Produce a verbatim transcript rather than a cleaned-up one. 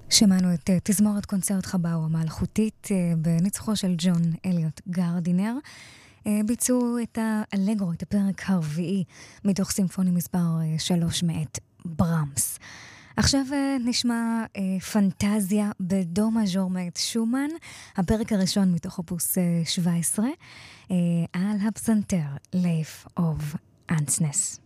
שמענו את אה, תזמורת קונצרט חבאו המלכותית אה, בניצוחו של ג'ון אליוט גרדינר. אה, ביצעו את האלגרו, את הפרק הרביעי מתוך סימפוני מספר אה, שלוש מאת ברמס. עכשיו אה, נשמע אה, פנטזיה בדו מז'ור מאת שומן, הפרק הראשון מתוך אופוס אה, שבע עשרה, אה, על הפסנתר Life of Ansness.